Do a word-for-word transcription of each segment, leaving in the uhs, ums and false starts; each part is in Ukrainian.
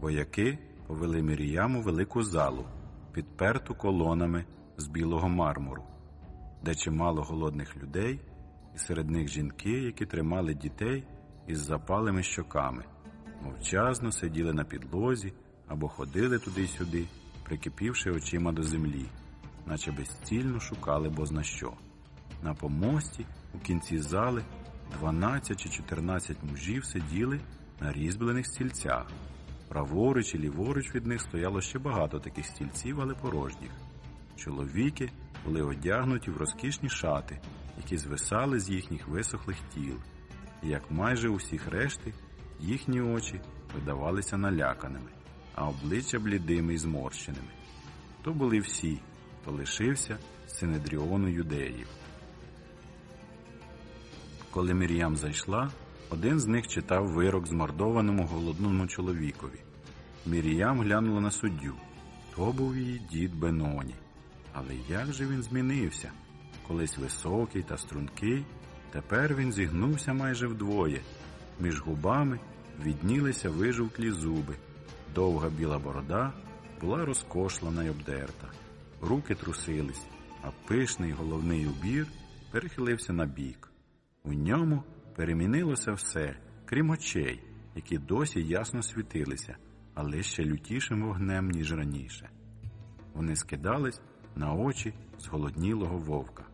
Вояки повели Міріям у велику залу, підперту колонами з білого мармуру, де чимало голодних людей, і серед них жінки, які тримали дітей із запалими щоками, мовчазно сиділи на підлозі або ходили туди-сюди, прикипівши очима до землі, наче безцільно шукали бозна що. На помості у кінці зали дванадцять чи чотирнадцять мужів сиділи на різьблених стільцях. Праворуч і ліворуч від них стояло ще багато таких стільців, але порожніх. Чоловіки були одягнуті в розкішні шати, які звисали з їхніх висохлих тіл, і, як майже у всіх решти, їхні очі видавалися наляканими, а обличчя блідими і зморщеними. То були всі, хто лишився з Синедріону юдеїв. Коли Мір'ям зайшла, один з них читав вирок змордованому голодному чоловікові. Мір'ям глянула на суддю. То був її дід Беноні. Але як же він змінився? Колись високий та стрункий, тепер він зігнувся майже вдвоє. Між губами віднілися вижовклі зуби. Довга біла борода була розкошлена й обдерта. Руки трусились, а пишний головний убір перехилився на бік. У ньому перемінилося все, крім очей, які досі ясно світилися, але ще лютішим вогнем, ніж раніше. Вони скидались на очі зголоднілого вовка.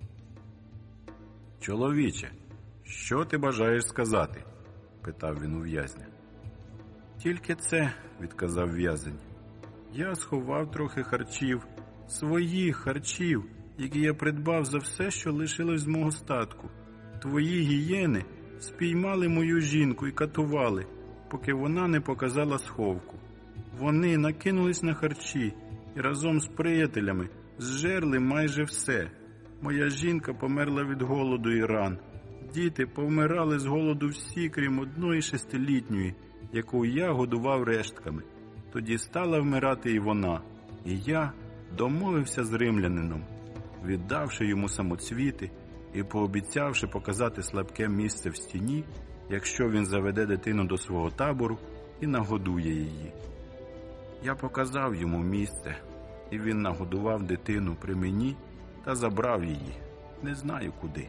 «Чоловіче, що ти бажаєш сказати?» – питав він у в'язня. «Тільки це», – відказав в'язень. «Я сховав трохи харчів, своїх харчів, які я придбав за все, що лишилось з мого статку. Твої гієни спіймали мою жінку і катували, поки вона не показала сховку. Вони накинулись на харчі і разом з приятелями зжерли майже все. Моя жінка померла від голоду і ран. Діти повмирали з голоду всі, крім одної шестилітньої, яку я годував рештками. Тоді стала вмирати і вона. І я домовився з римлянином, віддавши йому самоцвіти і пообіцявши показати слабке місце в стіні, якщо він заведе дитину до свого табору і нагодує її. Я показав йому місце, і він нагодував дитину при мені та забрав її, не знаю куди.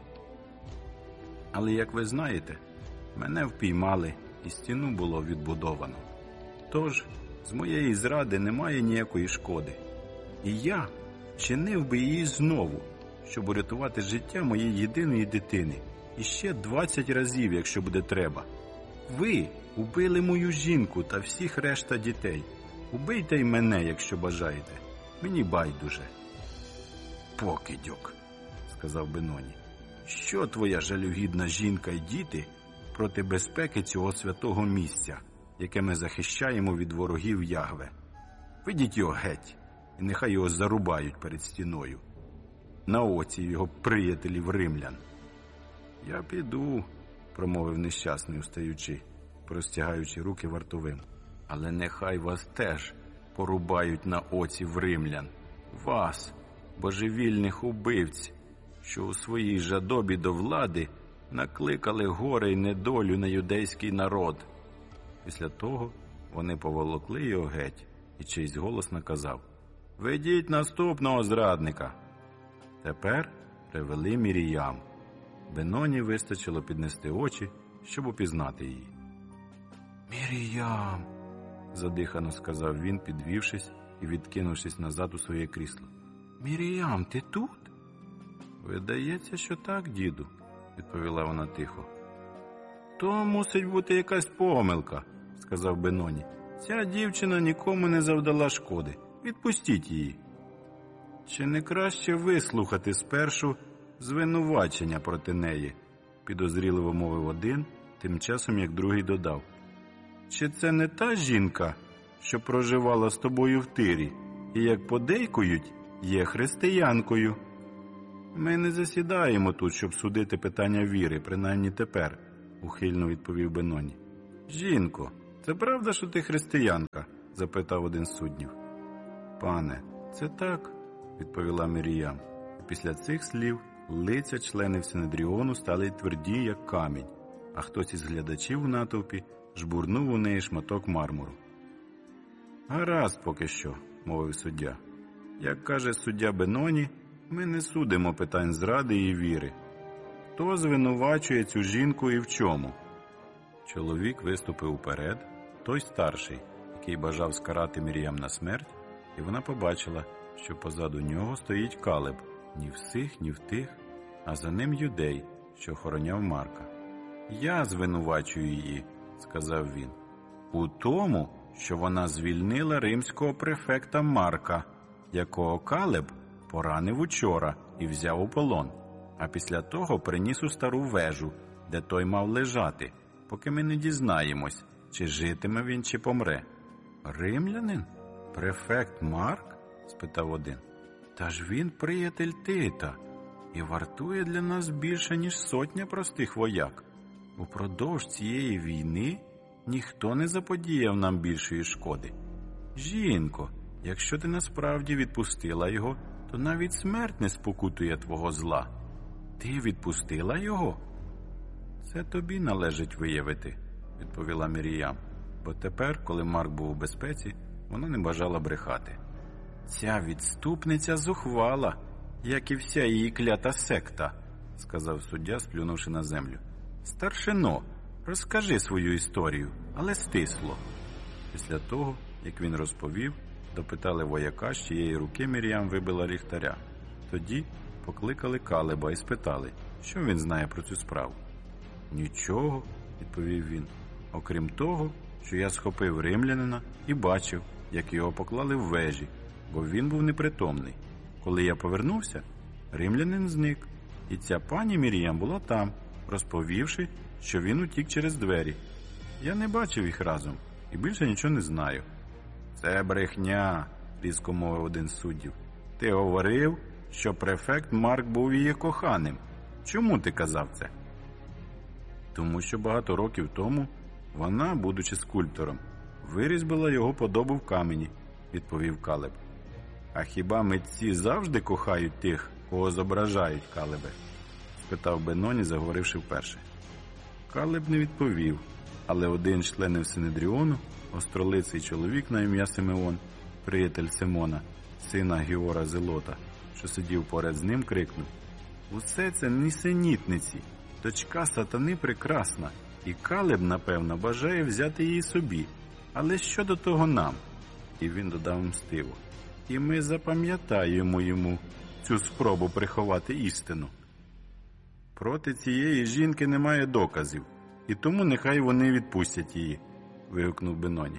Але, як ви знаєте, мене впіймали і стіну було відбудовано. Тож, з моєї зради немає ніякої шкоди. І я чинив би її знову, щоб урятувати життя моєї єдиної дитини. І ще двадцять разів, якщо буде треба. Ви убили мою жінку та всіх решта дітей. Убийте й мене, якщо бажаєте. Мені байдуже». «Покидьок», – сказав Беноні. «Що твоя жалюгідна жінка й діти проти безпеки цього святого місця, яке ми захищаємо від ворогів Ягве? Видіть його геть, і нехай його зарубають перед стіною, на оці його приятелів римлян». «Я піду», – промовив нещасний, устаючи, простягаючи руки вартовим. «Але нехай вас теж порубають на оці в римлян, вас, божевільних убивць, що у своїй жадобі до влади накликали горе й недолю на юдейський народ». Після того вони поволокли його геть, і чийсь голос наказав: «Ведіть наступного зрадника». Тепер привели Міріям. Беноні вистачило піднести очі, щоб упізнати її. «Міріям!» – задихано сказав він, підвівшись і відкинувшись назад у своє крісло. «Міріям, ти тут?» «Видається, що так, діду», – відповіла вона тихо. «То мусить бути якась помилка», – сказав Беноні. «Ця дівчина нікому не завдала шкоди. Відпустіть її». «Чи не краще вислухати спершу звинувачення проти неї?» – підозріливо мовив один, тим часом як другий додав. «Чи це не та жінка, що проживала з тобою в Тирі, і, як подейкують, є християнкою?» «Ми не засідаємо тут, щоб судити питання віри, принаймні тепер», – ухильно відповів Беноні. «Жінко, це правда, що ти християнка?» – запитав один з суддів. «Пане, це так», – відповіла Міріям. І після цих слів лиця членів Синедріону стали тверді, як камінь, а хтось із глядачів у натовпі жбурнув у неї шматок мармуру. Гаразд поки що, мовив суддя. Як каже суддя Беноні, ми не судимо питань зради і віри. Хто звинувачує цю жінку і в чому? Чоловік виступив уперед, той старший, який бажав скарати Мір'ям на смерть, і вона побачила, що позаду нього стоїть Калеб, ні в сих, ні в тих, а за ним юдей, що охороняв Марка. «Я звинувачую її», – сказав він, – «у тому, що вона звільнила римського префекта Марка, якого Калеб поранив учора і взяв у полон, а після того приніс у стару вежу, де той мав лежати, поки ми не дізнаємось, чи житиме він, чи помре». «Римлянин? Префект Марк?» – спитав один. «Та ж він приятель Тита і вартує для нас більше, ніж сотня простих вояк. Упродовж цієї війни ніхто не заподіяв нам більшої шкоди. Жінко, якщо ти насправді відпустила його, то навіть смерть не спокутує твого зла. Ти відпустила його?» «Це тобі належить виявити», – відповіла Мір'ям, бо тепер, коли Марк був у безпеці, вона не бажала брехати. «Ця відступниця зухвала, як і вся її клята секта», – сказав суддя, сплюнувши на землю. «Старшино, розкажи свою історію, але стисло». Після того, як він розповів, допитали вояка, з чиєї руки Мір'ям вибила ліхтаря. Тоді покликали Калеба і спитали, що він знає про цю справу. «Нічого», – відповів він, – «окрім того, що я схопив римлянина і бачив, як його поклали в вежі, бо він був непритомний. Коли я повернувся, римлянин зник, і ця пані Мір'ям була там, розповівши, що він утік через двері. Я не бачив їх разом і більше нічого не знаю». «Це брехня», – різко мовив один з суддів. «Ти говорив, що префект Марк був її коханим. Чому ти казав це?» «Тому що багато років тому вона, будучи скульптором, вирізбила його подобу в камені», – відповів Калеб. «А хіба митці завжди кохають тих, кого зображають, Калебе?» – спитав Беноні, заговоривши вперше. Калеб не відповів, але один з членів Синедріону, остролиций чоловік на ім'я Симеон, приятель Симона, сина Гіора Зелота, що сидів поряд з ним, крикнув: «Усе це нісенітниці, дочка сатани прекрасна, і Калеб, напевно, бажає взяти її собі. Але що до того нам?» І він додав мстиво: «І ми запам'ятаємо йому цю спробу приховати істину. Проти цієї жінки немає доказів, і тому нехай вони відпустять її», – вигукнув Беноні.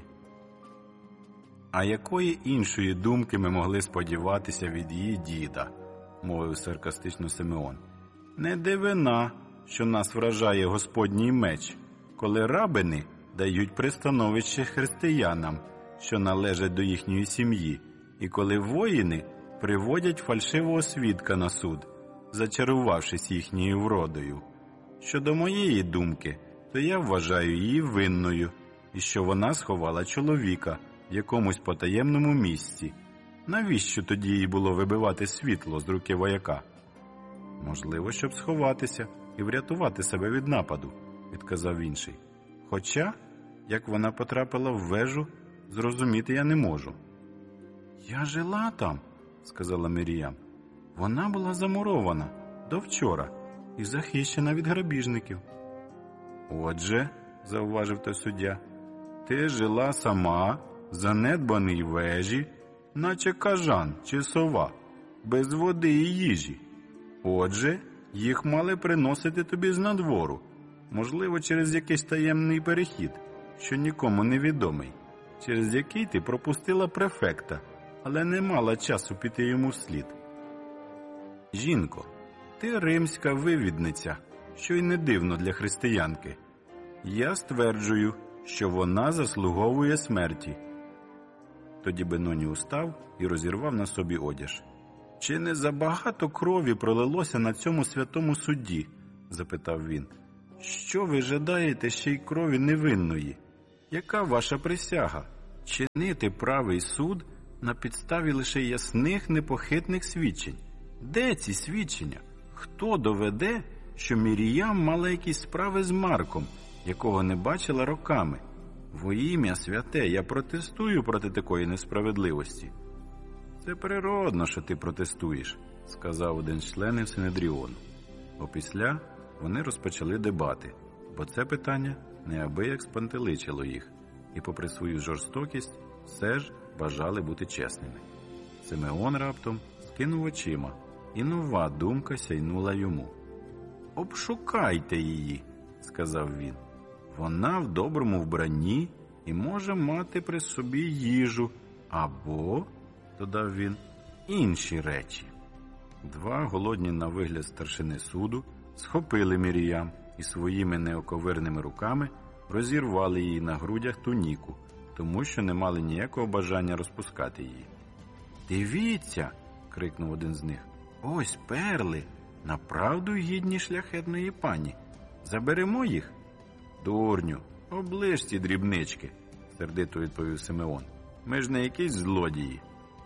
«А якої іншої думки ми могли сподіватися від її діда?» – мовив саркастично Симеон. «Не дивина, що нас вражає Господній меч, коли рабини дають пристановище християнам, що належать до їхньої сім'ї, і коли воїни приводять фальшивого свідка на суд, зачарувавшись їхньою вродою. Щодо моєї думки, то я вважаю її винною, і що вона сховала чоловіка в якомусь потаємному місці. Навіщо тоді їй було вибивати світло з руки вояка?» «Можливо, щоб сховатися і врятувати себе від нападу», – відказав інший. «Хоча, як вона потрапила в вежу, зрозуміти я не можу». «Я жила там», – сказала Мір'ям. «Вона була замурована до вчора і захищена від грабіжників». «Отже», – зауважив той суддя, – «ти жила сама, в занедбаній вежі, наче кажан чи сова, без води і їжі. Отже, їх мали приносити тобі з надвору, можливо, через якийсь таємний перехід, що нікому не відомий, через який ти пропустила префекта, але не мала часу піти йому вслід. Жінко, ти римська вивідниця, що й не дивно для християнки. Я стверджую, що вона заслуговує смерті». Тоді Беноні устав і розірвав на собі одяж. «Чи не забагато крові пролилося на цьому святому судді?» – запитав він. «Що ви жадаєте ще й крові невинної? Яка ваша присяга? Чинити правий суд на підставі лише ясних непохитних свідчень? Де ці свідчення? Хто доведе, що Мір'ям мала якісь справи з Марком, якого не бачила роками? Во ім'я святе, я протестую проти такої несправедливості. Це природно, що ти протестуєш, сказав один з членів Синедріону. Опісля вони розпочали дебати, бо це питання неабияк спантеличило їх, і попри свою жорстокість все ж бажали бути чесними. Симеон раптом скинув очима, і нова думка сяйнула йому. «Обшукайте її», – сказав він. «Вона в доброму вбранні і може мати при собі їжу, або, – додав він, – інші речі». Два голодні на вигляд старшини суду схопили Міріям і своїми неоковирними руками розірвали її на грудях туніку, тому що не мали ніякого бажання розпускати її. «Дивіться!» – крикнув один з них. «Ось перли! Направду гідні шляхетної пані! Заберемо їх?» «Дурню, оближ ці дрібнички!» – сердито відповів Симеон. «Ми ж не якісь злодії!»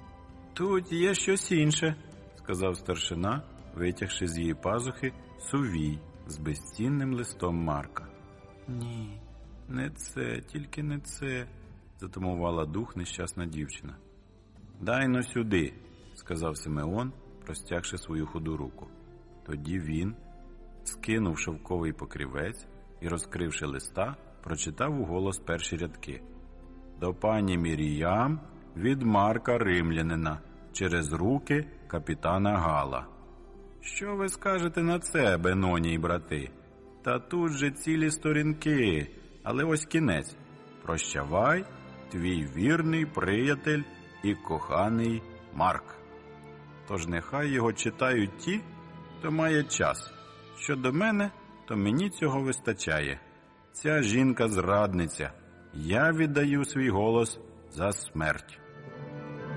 «Тут є щось інше!» – сказав старшина, витягши з її пазухи сувій з безцінним листом Марка. «Ні, не це, тільки не це!» – затумувала дух нещасна дівчина. «Дай-но сюди!» – сказав Симеон, простягши свою худу руку. Тоді він, скинув шовковий покрівець і, розкривши листа, прочитав уголос перші рядки. «До пані Міріям від Марка Римлянина, через руки капітана Гала». «Що ви скажете на це, Беноні й брати? Та тут же цілі сторінки, але ось кінець. Прощавай, твій вірний приятель і коханий Марк». Тож нехай його читають ті, хто має час. Щодо мене, то мені цього вистачає. Ця жінка зрадниця. Я віддаю свій голос за смерть.